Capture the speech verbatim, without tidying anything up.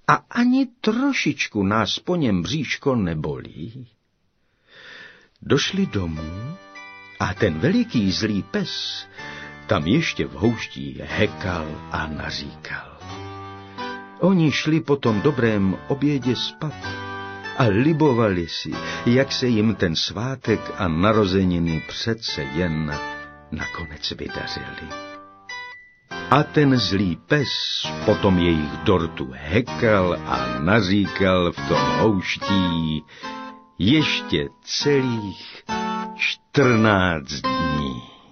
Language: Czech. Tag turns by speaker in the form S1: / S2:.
S1: a ani trošičku nás po něm bříško nebolí. Došli domů a ten veliký zlý pes tam ještě v houští hekal a naříkal. Oni šli po tom dobrém obědě spát a libovali si, jak se jim ten svátek a narozeniny přece jen nakonec vydařili. A ten zlý pes potom jejich dortu hekal a naříkal v tom houští ještě celých čtrnáct dní.